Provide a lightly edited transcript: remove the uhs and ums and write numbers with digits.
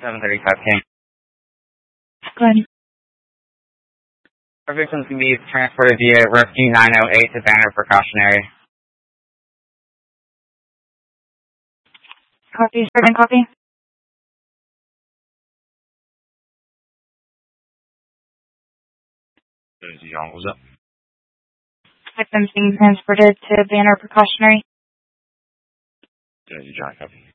735 King. Good. Our victims can be transported via Rescue 908 to Banner Precautionary. Copy, Sergeant, copy. John, what's up? Victims being transported to Banner Precautionary. John, copy.